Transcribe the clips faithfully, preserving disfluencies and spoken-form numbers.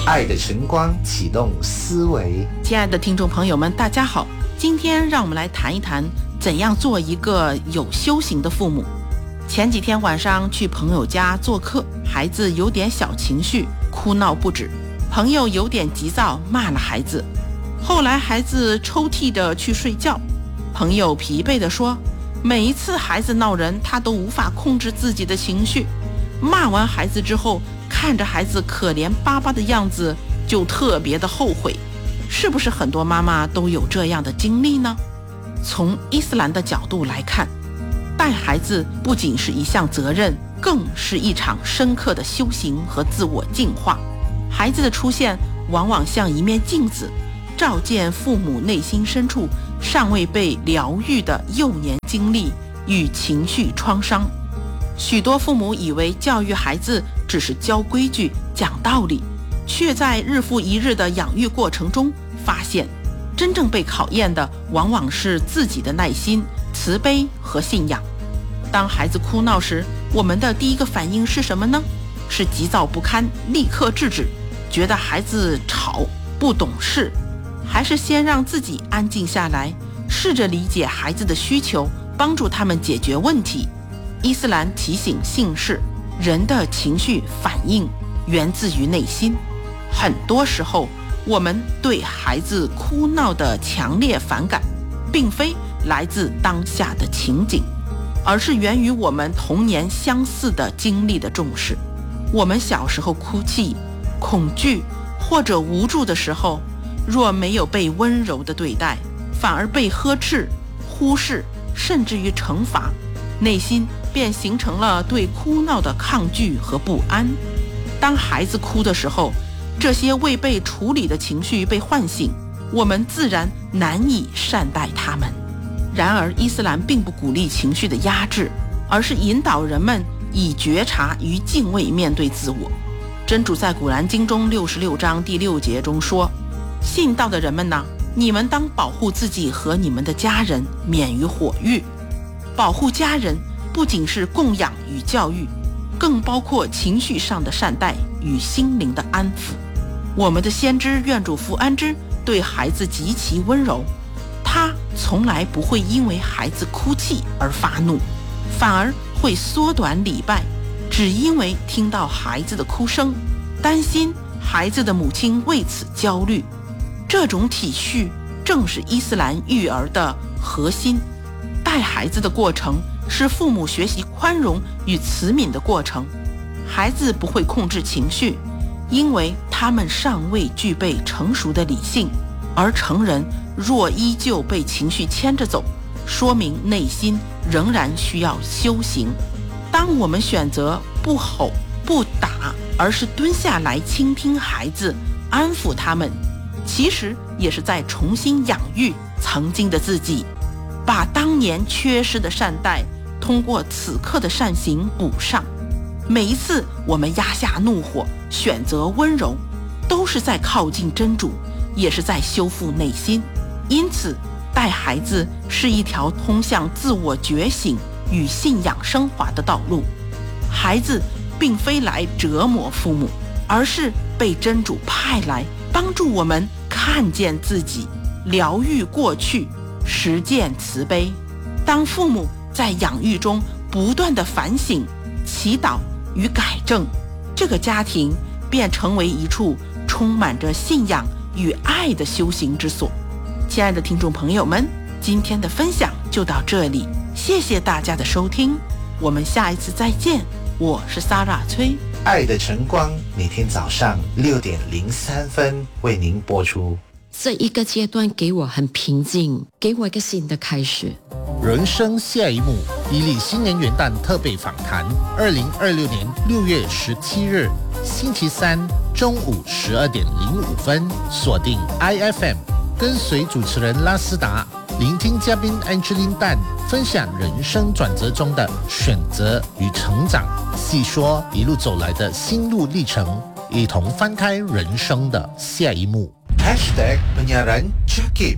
爱的晨光启动思维。 亲爱的听众朋友们，大家好，今天让我们来谈一谈怎样做一个有修行的父母。前几天晚上去朋友家做客，孩子有点小情绪，哭闹不止，朋友有点急躁，骂了孩子。后来孩子抽泣着去睡觉，朋友疲惫地说，每一次孩子闹人，他都无法控制自己的情绪。骂完孩子之后，看着孩子可怜巴巴的样子，就特别的后悔。是不是很多妈妈都有这样的经历呢？从伊斯兰的角度来看，带孩子不仅是一项责任，更是一场深刻的修行和自我净化。孩子的出现往往像一面镜子，照见父母内心深处尚未被疗愈的幼年经历与情绪创伤。许多父母以为教育孩子只是教规矩、讲道理，却在日复一日的养育过程中发现，真正被考验的往往是自己的耐心、慈悲和信仰。当孩子哭闹时，我们的第一个反应是什么呢？是急躁不堪，立刻制止，觉得孩子吵、不懂事，还是先让自己安静下来，试着理解孩子的需求，帮助他们解决问题？伊斯兰提醒信士，人的情绪反应源自于内心。很多时候，我们对孩子哭闹的强烈反感，并非来自当下的情景，而是源于我们童年相似的经历的重视。我们小时候哭泣、恐惧或者无助的时候，若没有被温柔的对待，反而被呵斥、忽视，甚至于惩罚，内心便形成了对哭闹的抗拒和不安。当孩子哭的时候，这些未被处理的情绪被唤醒，我们自然难以善待他们。然而，伊斯兰并不鼓励情绪的压制，而是引导人们以觉察与敬畏面对自我。真主在古兰经中六十六章第六节中说，信道的人们呢，你们当保护自己和你们的家人免于火狱。保护家人不仅是供养与教育，更包括情绪上的善待与心灵的安抚。我们的先知愿主福安之对孩子极其温柔，他从来不会因为孩子哭泣而发怒，反而会缩短礼拜，只因为听到孩子的哭声，担心孩子的母亲为此焦虑。这种体恤正是伊斯兰育儿的核心。带孩子的过程是父母学习宽容与慈悯的过程。孩子不会控制情绪，因为他们尚未具备成熟的理性，而成人若依旧被情绪牵着走，说明内心仍然需要修行。当我们选择不吼不打，而是蹲下来倾听孩子，安抚他们，其实也是在重新养育曾经的自己，把当年缺失的善待通过此刻的善行补上。每一次我们压下怒火，选择温柔，都是在靠近真主，也是在修复内心。因此，带孩子是一条通向自我觉醒与信仰升华的道路。孩子并非来折磨父母，而是被真主派来帮助我们看见自己，疗愈过去，实践慈悲。当父母在养育中不断的反省、祈祷与改正，这个家庭便成为一处充满着信仰与爱的修行之所。亲爱的听众朋友们，今天的分享就到这里，谢谢大家的收听，我们下一次再见。我是 Sarah 崔， 爱的晨光每天早上六点零三分为您播出。 这一个阶段给我很平静，给我一个新的开始。 人生下一幕，伊利新年元旦特备访谈，二零二六年六月十七日，星期三中午十二点零五分，锁定 I F M， 跟随主持人拉斯达，聆听嘉宾 Angeline Tan 分享人生转折中的选择与成长，细说一路走来的心路历程，一同翻开人生的下一幕。 Hashtag penyiaran Jakim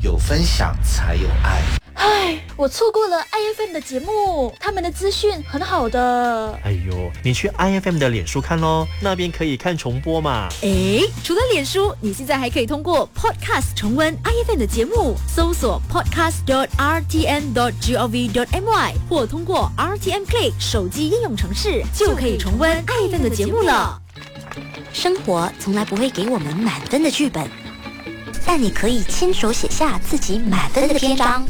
有分享才有爱。 唉，我错过了 I F M 的节目，他们的资讯很好的。 哎呦，你去 I F M 的脸书看咯，那边可以看重播嘛。 诶，除了脸书，你现在还可以通过 Podcast 重温 I F M 的节目，搜索 podcast dot r t m dot gov dot my 或通过 R T M Click 手机应用程式，就可以重温 I F M 的节目了。 生活从来不会给我们满分的剧本，但你可以亲手写下自己满分的篇章，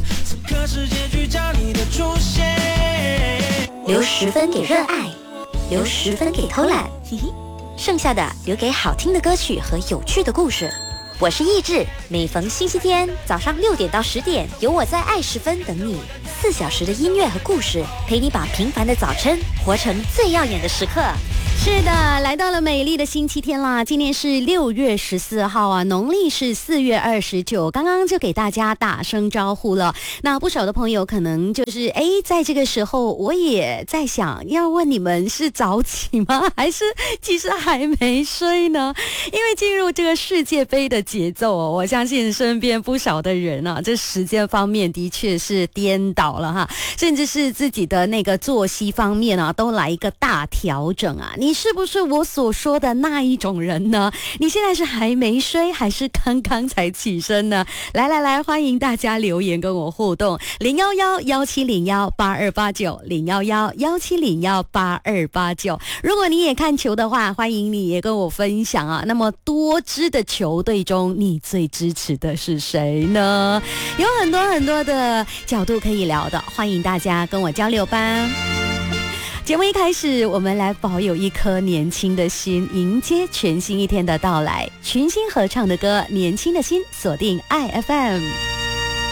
留十分给热爱，留十分给偷懒，嘿嘿，剩下的留给好听的歌曲和有趣的故事。我是意志，每逢星期天早上六点到十点，有我在爱十分等你，四小时的音乐和故事，陪你把平凡的早晨活成最耀眼的时刻。 是的，来到了美丽的星期天啦！今天是六月十四号啊，农历是四月二十九。刚刚就给大家打声招呼了。那不少的朋友可能就是哎，在这个时候，我也在想要问你们是早起吗？还是其实还没睡呢？因为进入这个世界杯的节奏哦，我相信身边不少的人啊，这时间方面的确是颠倒了哈，甚至是自己的那个作息方面啊，都来一个大调整啊。你是不是我所说的那一种人呢？你现在是还没睡，还是刚刚才起身呢？来来来，欢迎大家留言跟我互动，零幺幺幺七零幺八二八九，零幺幺幺七零幺八二八九。如果你也看球的话，欢迎你也跟我分享啊。那么多支的球队中，你最支持的是谁呢？有很多很多的角度可以聊的，欢迎大家跟我交流吧。节目一开始，我们来保有一颗年轻的心，迎接全新一天的到来。群星合唱的歌《年轻的心》，锁定 I F M。